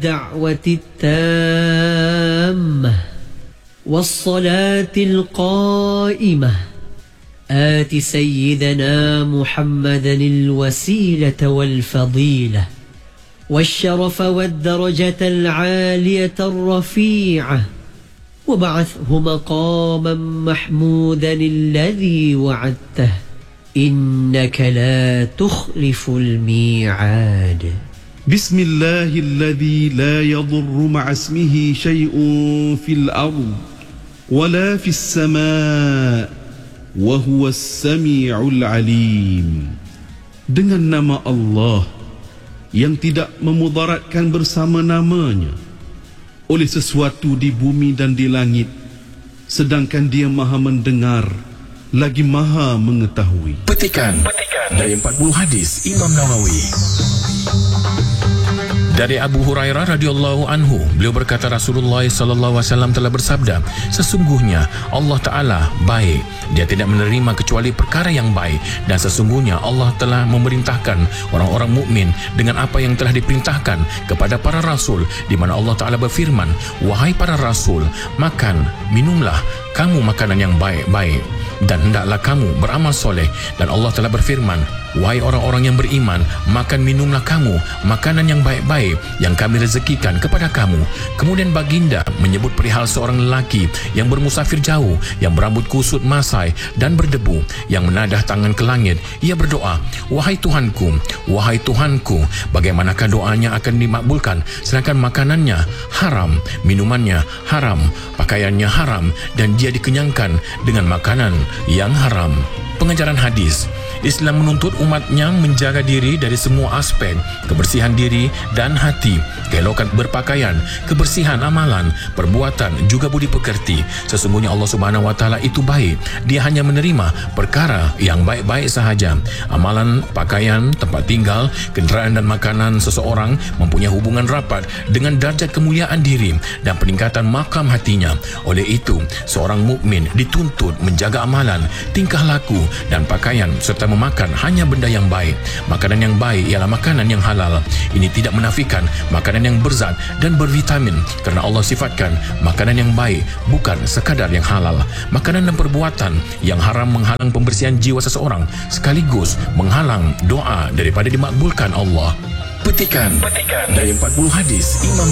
الدعوة التامة والصلاة القائمة آت سيدنا محمدا الوسيلة والفضيلة والشرف والدرجة العالية الرفيعة وبعثه مقاما محمودا الذي وعدته إنك لا تخلف الميعاد. بسم الله الذي لا يضر مع اسمه شيء في الأرض ولا في السماء وهو السميع العليم. Dengan nama Allah yang tidak memudaratkan bersama namanya oleh sesuatu di bumi dan di langit, sedangkan Dia Maha mendengar lagi Maha mengetahui. Petikan dari 40 hadis Imam Nawawi. Dari Abu Hurairah radhiyallahu anhu, beliau berkata Rasulullah sallallahu alaihi wasallam telah bersabda, sesungguhnya Allah Taala baik, Dia tidak menerima kecuali perkara yang baik, dan sesungguhnya Allah telah memerintahkan orang-orang mukmin dengan apa yang telah diperintahkan kepada para rasul, di mana Allah Taala berfirman, wahai para rasul, makan, minumlah kamu makanan yang baik-baik, dan hendaklah kamu beramal soleh. Dan Allah telah berfirman, wahai orang-orang yang beriman, makan minumlah kamu makanan yang baik-baik yang kami rezekikan kepada kamu. Kemudian baginda menyebut perihal seorang lelaki yang bermusafir jauh, yang berambut kusut masai dan berdebu, yang menadah tangan ke langit. Ia berdoa, wahai Tuhanku, bagaimanakah doanya akan dimakbulkan sedangkan makanannya haram, minumannya haram, pakaiannya haram, dan dia dikenyangkan dengan makanan yang haram. Pengajaran hadis: Islam menuntut umatnya menjaga diri dari semua aspek, kebersihan diri dan hati, keelokan berpakaian, kebersihan amalan, perbuatan, juga budi pekerti. Sesungguhnya Allah Subhanahu wa taala itu baik. Dia hanya menerima perkara yang baik-baik sahaja. Amalan, pakaian, tempat tinggal, kenderaan dan makanan seseorang mempunyai hubungan rapat dengan darjat kemuliaan diri dan peningkatan makam hatinya. Oleh itu, seorang mukmin dituntut menjaga amalan, tingkah laku dan pakaian serta memakan hanya benda yang baik. Makanan yang baik ialah makanan yang halal. Ini tidak menafikan makanan yang berzat dan bervitamin, kerana Allah sifatkan makanan yang baik bukan sekadar yang halal. Makanan dan perbuatan yang haram menghalang pembersihan jiwa seseorang, sekaligus menghalang doa daripada dimakbulkan Allah. Petikan dari 40 hadis Imam